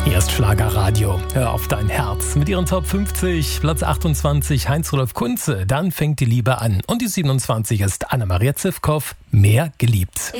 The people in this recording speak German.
Hier ist Schlagerradio. Hör auf dein Herz. Mit ihren Top 50, Platz 28 Heinz-Rudolf Kunze. Dann fängt die Liebe an. Und die 27 ist Anna-Maria Zivkow, Mehr geliebt.